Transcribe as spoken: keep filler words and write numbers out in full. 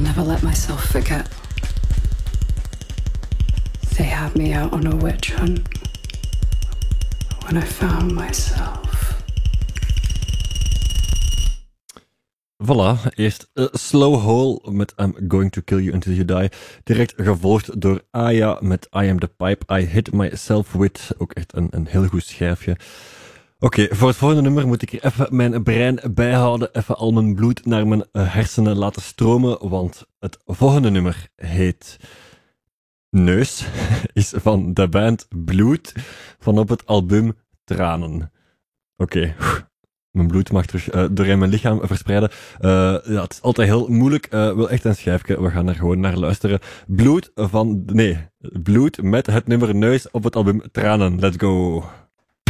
never let myself forget. They had me out on a witch hunt when I found myself. Voilà, eerst uh, Slow Hole met I'm Going to Kill You Until You Die. Direct gevolgd door Aya met I Am The Pipe, I Hit Myself With. Ook echt een, een heel goed schijfje. Oké, okay, voor het volgende nummer moet ik hier even mijn brein bijhouden, even al mijn bloed naar mijn uh, hersenen laten stromen, want het volgende nummer heet Neus, is van de band Bloed, van op het album Tranen. Oké, okay. Mijn bloed mag terug uh, doorheen mijn lichaam verspreiden. Uh, ja, het is altijd heel moeilijk. Uh, wel echt een schijfje. We gaan er gewoon naar luisteren. Bloed van... Nee, Bloed met het nummer Neus op het album Tranen. Let's go.